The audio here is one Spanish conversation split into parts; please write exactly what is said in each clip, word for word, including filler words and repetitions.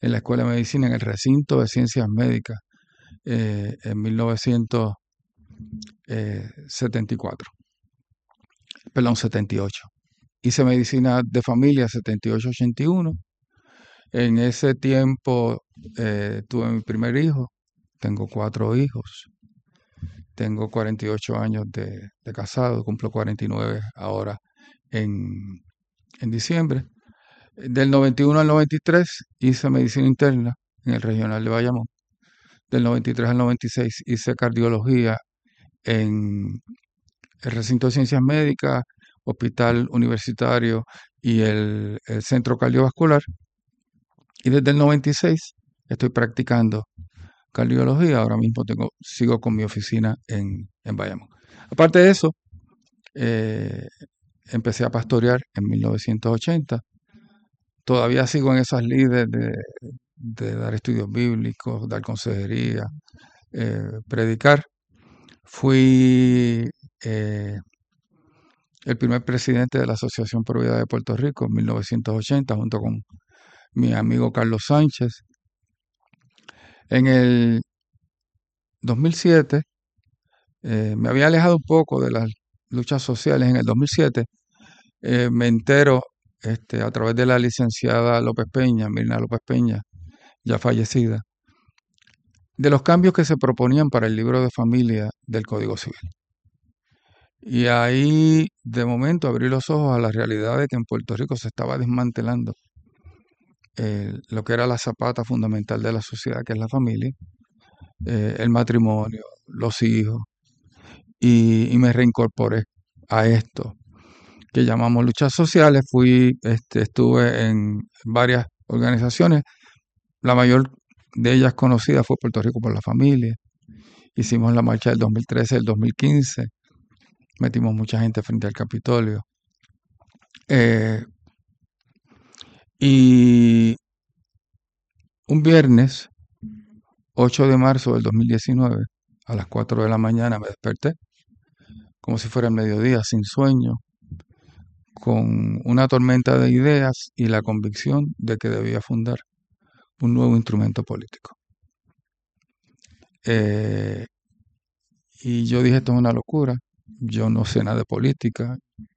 en la Escuela de Medicina en el recinto de Ciencias Médicas eh, en mil novecientos setenta y cuatro, perdón, setenta y ocho. Hice medicina de familia setenta y ocho ochenta y uno. En ese tiempo eh, tuve mi primer hijo, tengo cuatro hijos, tengo cuarenta y ocho años de, de casado, cumplo cuarenta y nueve ahora en, en diciembre. Del noventa y uno al noventa y tres hice medicina interna en el regional de Bayamón. Del noventa y tres al noventa y seis hice cardiología en el recinto de ciencias médicas, hospital universitario y el, el centro cardiovascular. Y desde el noventa y seis estoy practicando cardiología. Ahora mismo tengo, sigo con mi oficina en, en Bayamón. Aparte de eso, eh, empecé a pastorear en mil novecientos ochenta. Todavía sigo en esas líderes de, de dar estudios bíblicos, dar consejería, eh, predicar. Fui eh, el primer presidente de la Asociación Pro Vida de Puerto Rico en mil novecientos ochenta, junto con mi amigo Carlos Sánchez. En el dos mil siete eh, me había alejado un poco de las luchas sociales. En el dos mil siete eh, me entero este, a través de la licenciada López Peña, Mirna López Peña, ya fallecida, de los cambios que se proponían para el libro de familia del Código Civil. Y ahí, de momento, abrí los ojos a la realidad de que en Puerto Rico se estaba desmantelando eh, lo que era la zapata fundamental de la sociedad, que es la familia, eh, el matrimonio, los hijos, y, y me reincorporé a esto que llamamos luchas sociales. Fui, este, estuve en varias organizaciones, la mayor de ellas conocida fue Puerto Rico por la Familia. Hicimos la marcha del dos mil trece, del dos mil quince, metimos mucha gente frente al Capitolio. Eh, y un viernes, ocho de marzo del dos mil diecinueve, a las cuatro de la mañana me desperté, como si fuera el mediodía, sin sueño, con una tormenta de ideas y la convicción de que debía fundar un nuevo instrumento político. Eh, y yo dije, esto es una locura, yo no sé nada de política,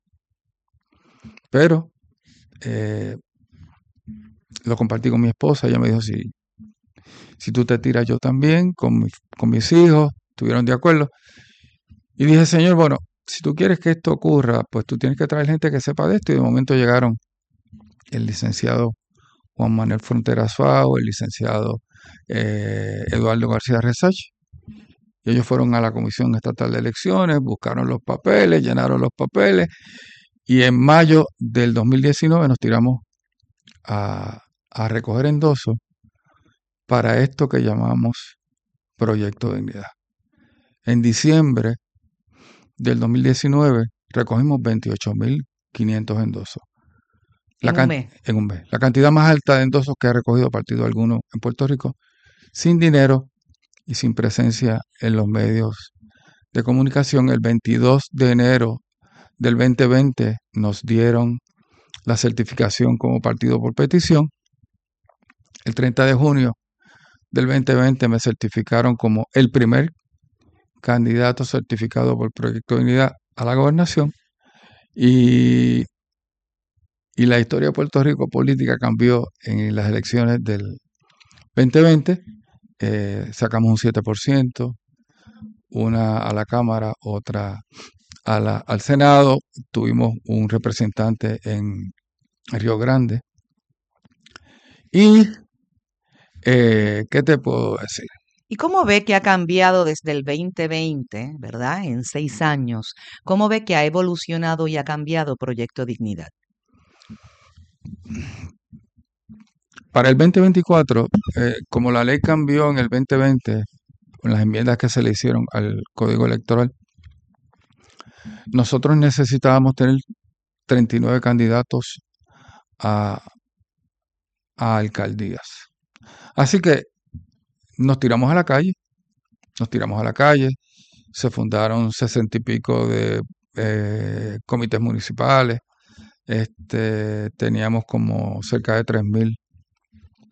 pero eh, lo compartí con mi esposa. Ella me dijo, si, si tú te tiras, yo también, con, mi, con mis hijos, estuvieron de acuerdo. Y dije, Señor, bueno, si tú quieres que esto ocurra, pues tú tienes que traer gente que sepa de esto. Y de momento llegaron el licenciado Juan Manuel Fronteras Fao, el licenciado eh, Eduardo García Resach. Y ellos fueron a la Comisión Estatal de Elecciones, buscaron los papeles, llenaron los papeles. Y en mayo del dos mil diecinueve nos tiramos a, a recoger endosos para esto que llamamos Proyecto de Dignidad. En diciembre del dos mil diecinueve recogimos veintiocho mil quinientos endosos. La En un mes. En un mes. La cantidad más alta de endosos que ha recogido partido alguno en Puerto Rico, sin dinero y sin presencia en los medios de comunicación. El veintidós de enero del veinte veinte nos dieron la certificación como partido por petición. El treinta de junio del veinte veinte me certificaron como el primer candidato certificado por Proyecto de Unidad a la gobernación. Y, y la historia de Puerto Rico política cambió en las elecciones del veinte veinte. Eh, sacamos un siete por ciento, una a la Cámara, otra a la, al Senado. Tuvimos un representante en Río Grande. Y, eh, ¿qué te puedo decir? ¿Y cómo ve que ha cambiado desde el veinte veinte, verdad? En seis años. ¿Cómo ve que ha evolucionado y ha cambiado Proyecto Dignidad? Para el veinte veinticuatro, eh, como la ley cambió en el veinte veinte, con las enmiendas que se le hicieron al Código Electoral, nosotros necesitábamos tener treinta y nueve candidatos a, a alcaldías. Así que nos tiramos a la calle, nos tiramos a la calle, se fundaron sesenta y pico de eh, comités municipales, este, teníamos como cerca de tres mil